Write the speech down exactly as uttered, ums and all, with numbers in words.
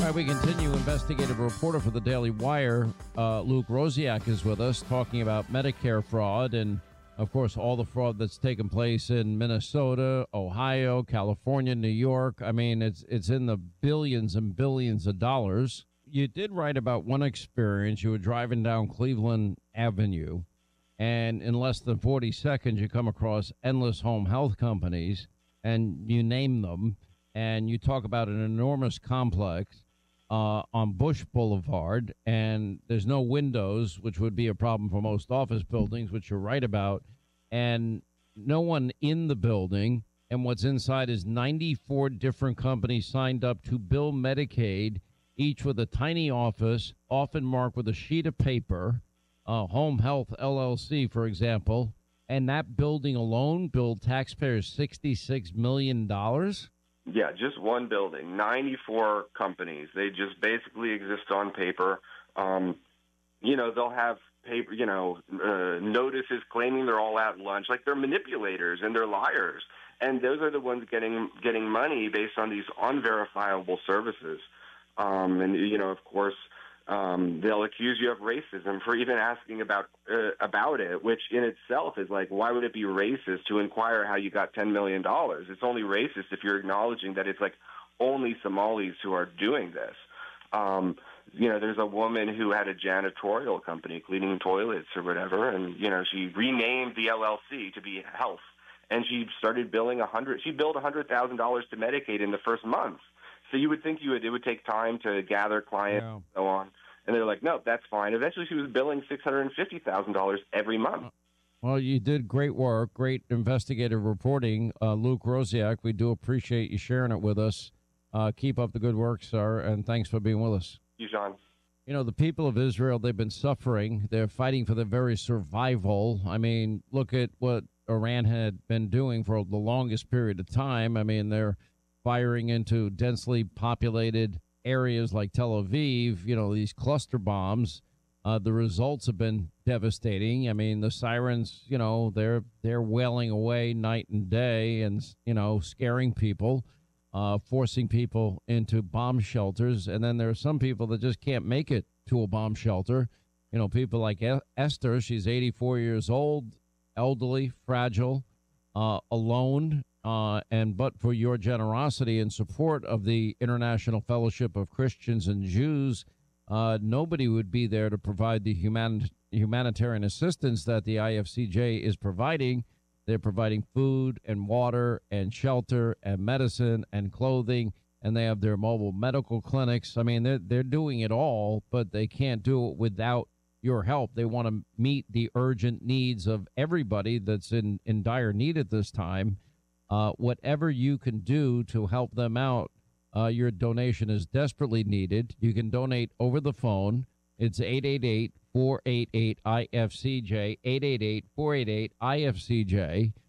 right, we continue. Investigative reporter for the Daily Wire, uh, Luke Rosiak, is with us talking about Medicare fraud and, of course, all the fraud that's taken place in Minnesota, Ohio, California, New York. I mean, it's it's in the billions and billions of dollars. You did write about one experience. You were driving down Cleveland Avenue, and in less than forty seconds, you come across endless home health companies, and you name them, and you talk about an enormous complex uh, on Bush Boulevard, and there's no windows, which would be a problem for most office buildings, which you're right about, and no one in the building. And what's inside is ninety-four different companies signed up to bill Medicaid, each with a tiny office, often marked with a sheet of paper, uh, Home Health L L C, for example. And that building alone billed taxpayers sixty-six million dollars. Yeah, just one building, ninety-four companies. They just basically exist on paper. Um, you know, they'll have paper, you know, uh, notices claiming they're all at lunch. Like, they're manipulators and they're liars. And those are the ones getting getting money based on these unverifiable services. Um, and, you know, of course, um, they'll accuse you of racism for even asking about uh, about it, which in itself is like, why would it be racist to inquire how you got ten million dollars? It's only racist if you're acknowledging that it's like only Somalis who are doing this. Um, you know, there's a woman who had a janitorial company cleaning toilets or whatever, and, you know, she renamed the L L C to be Health, and she started billing a hundred. She billed a hundred thousand dollars to Medicaid in the first month. So you would think you would it would take time to gather clients yeah. and so on. And they're like, no, that's fine. Eventually, she was billing six hundred fifty thousand dollars every month. Well, you did great work, great investigative reporting, uh, Luke Rosiak. We do appreciate you sharing it with us. Uh, keep up the good work, sir, and thanks for being with us. Thank you, John. You know, the people of Israel, they've been suffering. They're fighting for their very survival. I mean, look at what Iran had been doing for the longest period of time. I mean, they're firing into densely populated areas like Tel Aviv, you know, these cluster bombs. Uh, the results have been devastating. I mean, the sirens, you know, they're they're wailing away night and day and, you know, scaring people, uh, forcing people into bomb shelters. And then there are some people that just can't make it to a bomb shelter. You know, people like Esther, she's eighty-four years old, elderly, fragile, uh, alone. Uh, and but for your generosity and support of the International Fellowship of Christians and Jews, uh, nobody would be there to provide the human, humanitarian assistance that the I F C J is providing. They're providing food and water and shelter and medicine and clothing, and they have their mobile medical clinics. I mean, they're, they're doing it all, but they can't do it without your help. They want to meet the urgent needs of everybody that's in, in dire need at this time. Uh, whatever you can do to help them out, uh, your donation is desperately needed. You can donate over the phone. It's eight eight eight, four eight eight, I F C J, eight eight eight, four eight eight, I F C J.